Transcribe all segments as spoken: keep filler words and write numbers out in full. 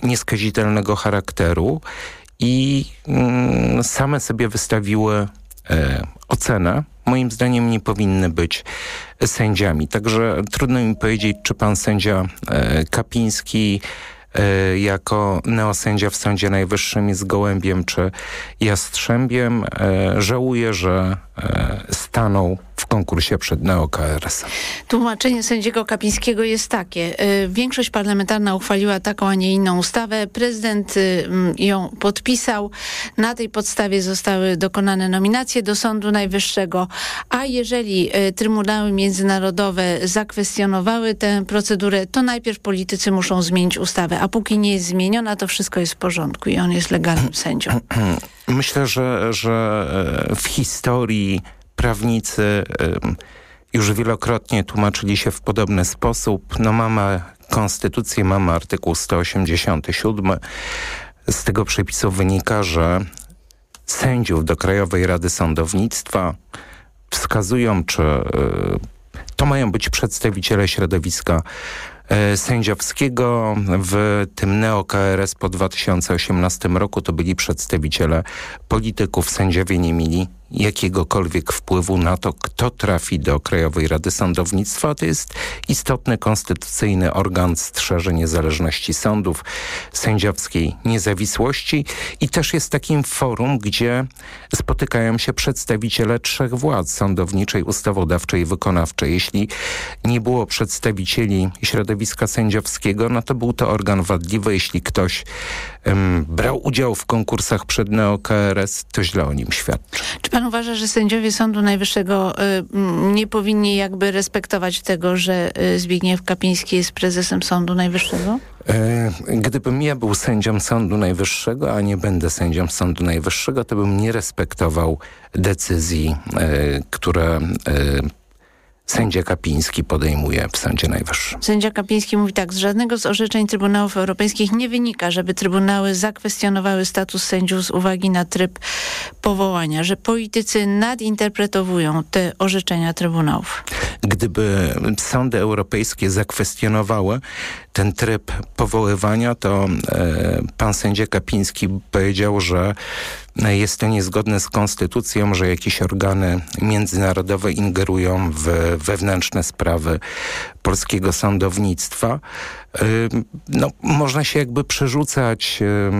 nieskazitelnego charakteru i mm, same sobie wystawiły e, ocenę. Moim zdaniem nie powinny być sędziami. Także trudno mi powiedzieć, czy pan sędzia e, Kapiński e, jako neosędzia w Sądzie Najwyższym jest gołębiem czy jastrzębiem. E, żałuję, że e, stanął w konkursie przed neo-K R S em. Tłumaczenie sędziego Kapińskiego jest takie. Y, większość parlamentarna uchwaliła taką, a nie inną ustawę. Prezydent y, ją podpisał. Na tej podstawie zostały dokonane nominacje do Sądu Najwyższego. A jeżeli y, trybunały międzynarodowe zakwestionowały tę procedurę, to najpierw politycy muszą zmienić ustawę. A póki nie jest zmieniona, to wszystko jest w porządku i on jest legalnym sędzią. Myślę, że, że w historii prawnicy już wielokrotnie tłumaczyli się w podobny sposób. No mamy konstytucję, mamy artykuł sto osiemdziesiąty siódmy. Z tego przepisu wynika, że sędziów do Krajowej Rady Sądownictwa wskazują, czy to mają być przedstawiciele środowiska sędziowskiego. W tym neo-K R S po dwa tysiące osiemnastym roku to byli przedstawiciele polityków. Sędziowie nie mieli jakiegokolwiek wpływu na to, kto trafi do Krajowej Rady Sądownictwa. To jest istotny konstytucyjny organ, strzeże niezależności sądów, sędziowskiej niezawisłości i też jest takim forum, gdzie spotykają się przedstawiciele trzech władz: sądowniczej, ustawodawczej i wykonawczej. Jeśli nie było przedstawicieli środowiska sędziowskiego, no to był to organ wadliwy. Jeśli ktoś um, brał udział w konkursach przed neo-K R S, to źle o nim świadczy. Czy pan uważa, że sędziowie Sądu Najwyższego y, nie powinni jakby respektować tego, że y, Zbigniew Kapiński jest prezesem Sądu Najwyższego? E, gdybym ja był sędzią Sądu Najwyższego, a nie będę sędzią Sądu Najwyższego, to bym nie respektował decyzji, e, które e, sędzia Kapiński podejmuje w Sądzie Najwyższym. Sędzia Kapiński mówi tak: z żadnego z orzeczeń Trybunałów Europejskich nie wynika, żeby Trybunały zakwestionowały status sędziów z uwagi na tryb powołania, że politycy nadinterpretowują te orzeczenia Trybunałów. Gdyby sądy europejskie zakwestionowały ten tryb powoływania, to e, pan sędzia Kapiński powiedział, że jest to niezgodne z konstytucją, że jakieś organy międzynarodowe ingerują w wewnętrzne sprawy polskiego sądownictwa. No, można się jakby przerzucać,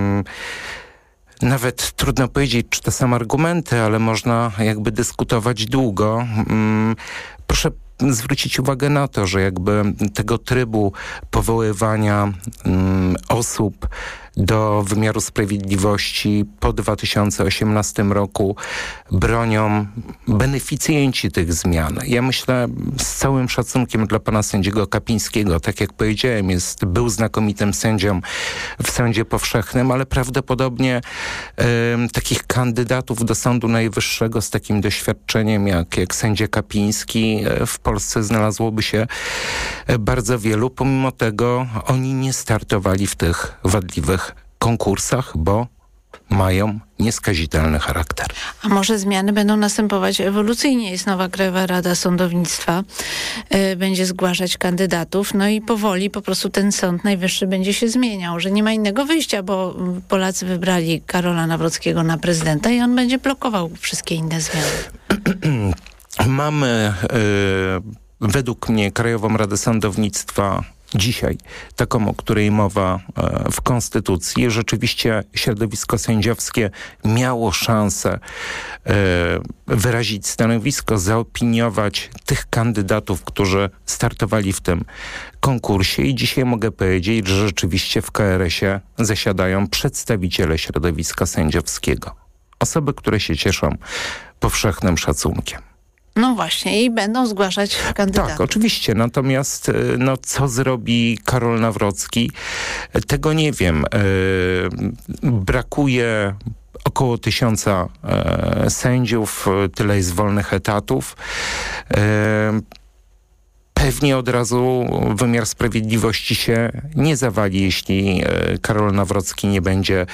nawet trudno powiedzieć, czy to są argumenty, ale można jakby dyskutować długo. Proszę zwrócić uwagę na to, że jakby tego trybu powoływania um, osób do wymiaru sprawiedliwości po dwa tysiące osiemnastym roku bronią beneficjenci tych zmian. Ja myślę, z całym szacunkiem dla pana sędziego Kapińskiego, tak jak powiedziałem, jest, był znakomitym sędzią w Sądzie Powszechnym, ale prawdopodobnie e, takich kandydatów do Sądu Najwyższego z takim doświadczeniem jak, jak sędzia Kapiński e, w Polsce znalazłoby się e, bardzo wielu. Pomimo tego oni nie startowali w tych wadliwych konkursach, bo mają nieskazitelny charakter. A może zmiany będą następować ewolucyjnie? Jest nowa Krajowa Rada Sądownictwa, yy, będzie zgłaszać kandydatów, no i powoli po prostu ten Sąd Najwyższy będzie się zmieniał, że nie ma innego wyjścia, bo Polacy wybrali Karola Nawrockiego na prezydenta i on będzie blokował wszystkie inne zmiany. Mamy yy, według mnie Krajową Radę Sądownictwa dzisiaj, taką, o której mowa e, w Konstytucji. Rzeczywiście środowisko sędziowskie miało szansę e, wyrazić stanowisko, zaopiniować tych kandydatów, którzy startowali w tym konkursie i dzisiaj mogę powiedzieć, że rzeczywiście w K R S-ie zasiadają przedstawiciele środowiska sędziowskiego. Osoby, które się cieszą powszechnym szacunkiem. No właśnie, i będą zgłaszać kandydatów. Tak, oczywiście. Natomiast no, co zrobi Karol Nawrocki? Tego nie wiem. Yy, brakuje około tysiąca e, sędziów, tyle jest wolnych etatów. E, pewnie od razu wymiar sprawiedliwości się nie zawali, jeśli Karol Nawrocki nie będzie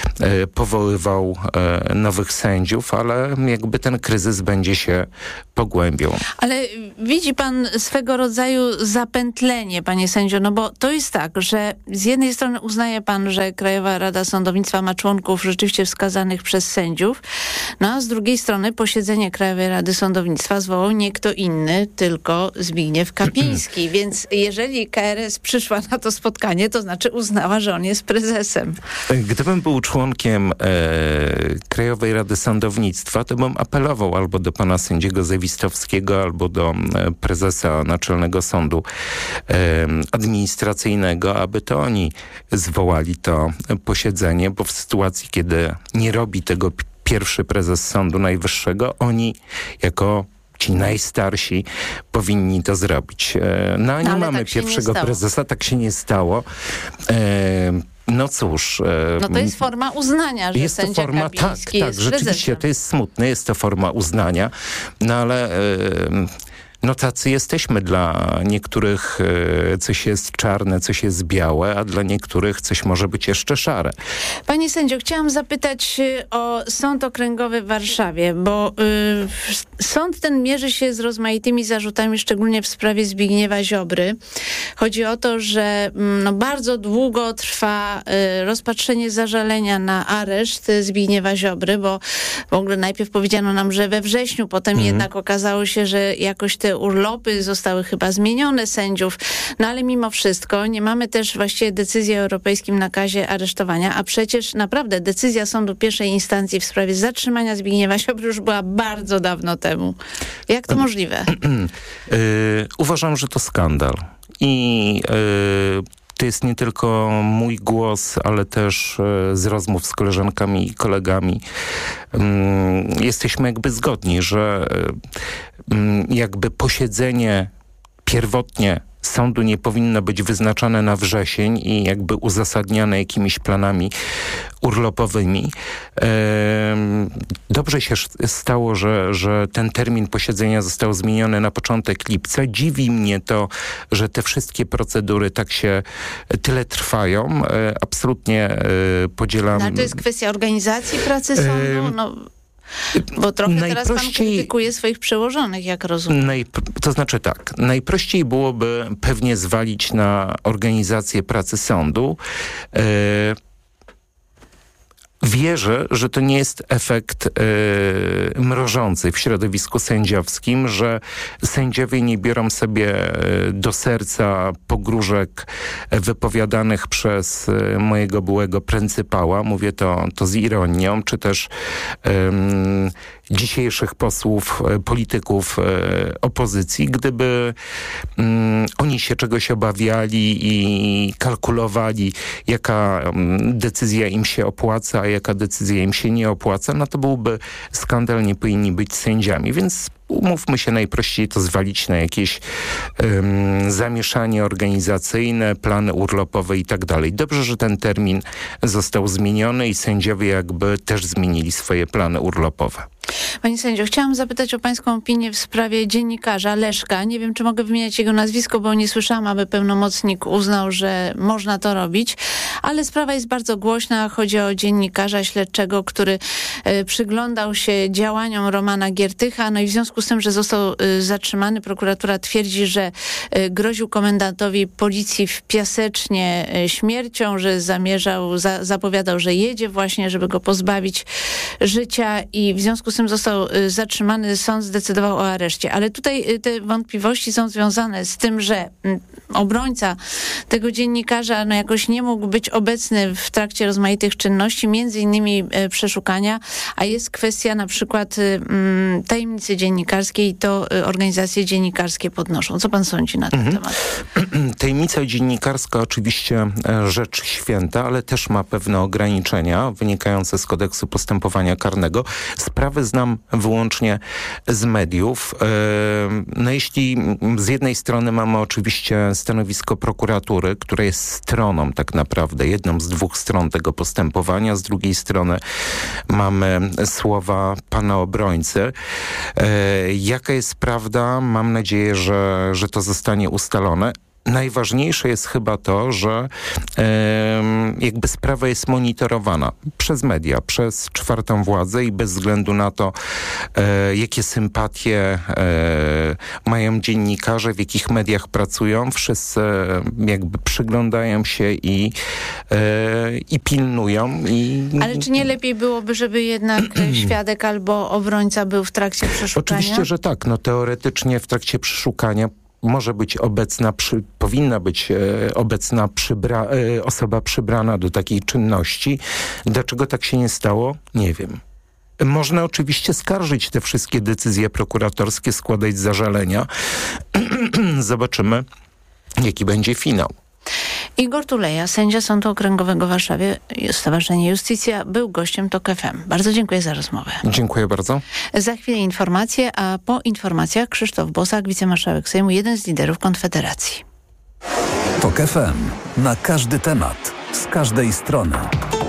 powoływał nowych sędziów, ale jakby ten kryzys będzie się pogłębiał. Ale widzi pan swego rodzaju zapętlenie, panie sędzio, no bo to jest tak, że z jednej strony uznaje pan, że Krajowa Rada Sądownictwa ma członków rzeczywiście wskazanych przez sędziów, no a z drugiej strony posiedzenie Krajowej Rady Sądownictwa zwołał nie kto inny, tylko Zbigniew Kapiński, więc jeżeli K R S przyszła na to spotkanie, to znaczy uznała, że on jest prezesem. Gdybym był członkiem e, Krajowej Rady Sądownictwa, to bym apelował albo do pana sędziego Zawistowskiego, albo do e, prezesa Naczelnego Sądu e, Administracyjnego, aby to oni zwołali to posiedzenie, bo w sytuacji, kiedy nie robi tego pierwszy prezes Sądu Najwyższego, oni jako ci najstarsi powinni to zrobić. No a nie no, mamy tak pierwszego prezesa, tak się nie stało. E, No cóż. E, no to jest forma uznania, że jest to sędzia forma, Kapiński tak, jest tak, rzeczywiście, prezesem. to jest smutne, jest to forma uznania, no ale e, no tacy jesteśmy. Dla niektórych e, coś jest czarne, coś jest białe, a dla niektórych coś może być jeszcze szare. Panie sędzio, chciałam zapytać o Sąd Okręgowy w Warszawie, bo y, sąd ten mierzy się z rozmaitymi zarzutami, szczególnie w sprawie Zbigniewa Ziobry. Chodzi o to, że no, bardzo długo trwa y, rozpatrzenie zażalenia na areszt Zbigniewa Ziobry, bo w ogóle najpierw powiedziano nam, że we wrześniu, potem mm. jednak okazało się, że jakoś te urlopy zostały chyba zmienione sędziów, no ale mimo wszystko nie mamy też właściwie decyzji o europejskim nakazie aresztowania, a przecież naprawdę decyzja sądu pierwszej instancji w sprawie zatrzymania Zbigniewa Ziobry już była bardzo dawno temu. Jak to możliwe? Yy, uważam, że to skandal. I yy, to jest nie tylko mój głos, ale też yy, z rozmów z koleżankami i kolegami. Yy, jesteśmy jakby zgodni, że yy, jakby posiedzenie pierwotnie sądu nie powinno być wyznaczane na wrzesień i jakby uzasadniane jakimiś planami urlopowymi. Dobrze się stało, że, że ten termin posiedzenia został zmieniony na początek lipca. Dziwi mnie to, że te wszystkie procedury tak się tyle trwają. Absolutnie podzielam... No, ale to jest kwestia organizacji pracy sądu? No... Bo trochę teraz pan krytykuje swoich przełożonych, jak rozumiem. Najp- to znaczy tak, najprościej byłoby pewnie zwalić na organizację pracy sądu. Yy, Wierzę, że to nie jest efekt yy, mrożący w środowisku sędziowskim, że sędziowie nie biorą sobie do serca pogróżek wypowiadanych przez yy, mojego byłego pryncypała. Mówię to, to z ironią, czy też yy, dzisiejszych posłów, yy, polityków yy, opozycji. Gdyby yy, oni się czegoś obawiali i kalkulowali, jaka yy, decyzja im się opłaca, a jaka decyzja im się nie opłaca, no to byłby skandal, nie powinni być sędziami. Więc umówmy się, najprościej to zwalić na jakieś um, zamieszanie organizacyjne, plany urlopowe i tak dalej. Dobrze, że ten termin został zmieniony i sędziowie jakby też zmienili swoje plany urlopowe. Panie sędzio, chciałam zapytać o pańską opinię w sprawie dziennikarza Leszka. Nie wiem, czy mogę wymieniać jego nazwisko, bo nie słyszałam, aby pełnomocnik uznał, że można to robić, ale sprawa jest bardzo głośna. Chodzi o dziennikarza śledczego, który y, przyglądał się działaniom Romana Giertycha, no i w związku z tym, że został y, zatrzymany, prokuratura twierdzi, że y, groził komendantowi policji w Piasecznie y, śmiercią, że zamierzał, za, zapowiadał, że jedzie właśnie, żeby go pozbawić życia i w związku z tym został y, zatrzymany, sąd zdecydował o areszcie. Ale tutaj y, te wątpliwości są związane z tym, że y, obrońca tego dziennikarza no, jakoś nie mógł być obecny w trakcie rozmaitych czynności, między innymi y, przeszukania, a jest kwestia na przykład y, y, tajemnicy dziennikarskiej i to y, organizacje dziennikarskie podnoszą. Co pan sądzi na ten mhm. temat? Tajemnica dziennikarska oczywiście rzecz święta, ale też ma pewne ograniczenia wynikające z kodeksu postępowania karnego. Sprawy znam wyłącznie z mediów. No jeśli z jednej strony mamy oczywiście stanowisko prokuratury, które jest stroną tak naprawdę, jedną z dwóch stron tego postępowania, z drugiej strony mamy słowa pana obrońcy Jaka jest prawda? Mam nadzieję, że, że to zostanie ustalone. Najważniejsze jest chyba to, że e, jakby sprawa jest monitorowana przez media, przez czwartą władzę i bez względu na to, e, jakie sympatie e, mają dziennikarze, w jakich mediach pracują, wszyscy jakby przyglądają się i, e, i pilnują. I, Ale czy nie lepiej byłoby, żeby jednak świadek albo obrońca był w trakcie przeszukania? Oczywiście, że tak. No teoretycznie w trakcie przeszukania może być obecna, przy, powinna być e, obecna przybra, e, osoba przybrana do takiej czynności. Dlaczego tak się nie stało? Nie wiem. Można oczywiście skarżyć te wszystkie decyzje prokuratorskie, składać zażalenia. Zobaczymy, jaki będzie finał. Igor Tuleja, sędzia Sądu Okręgowego w Warszawie, Stowarzyszenie Justicja, był gościem TOK F M. Bardzo dziękuję za rozmowę. Dziękuję bardzo. Za chwilę informacje, a po informacjach Krzysztof Bosak, wicemarszałek Sejmu, jeden z liderów Konfederacji. TOK F M. Na każdy temat, z każdej strony.